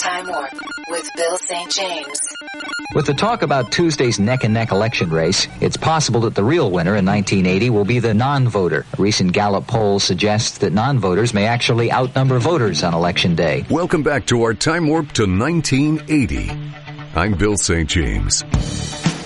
Time Warp with Bill St. James. With the talk about Tuesday's neck-and-neck election race, it's possible that the real winner in 1980 will be the non-voter. A recent Gallup poll suggests that non-voters may actually outnumber voters on Election Day. Welcome back to our Time Warp to 1980. I'm Bill St. James.